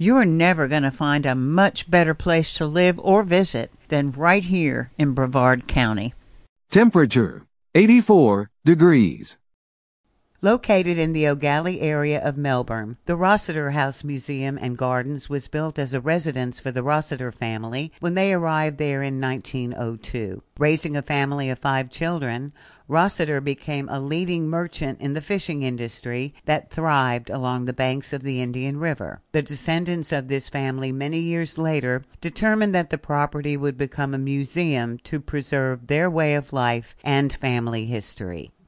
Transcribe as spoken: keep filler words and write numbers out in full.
You're never going to find a much better place to live or visit than right here in Brevard County. Temperature, eighty-four degrees. Located in the O'Galley area of Melbourne, the Rossiter House Museum and Gardens was built as a residence for the Rossiter family when they arrived there in nineteen oh two. Raising a family of five children, Rossiter became a leading merchant in the fishing industry that thrived along the banks of the Indian River. The descendants of this family many years later determined that the property would become a museum to preserve their way of life and family history.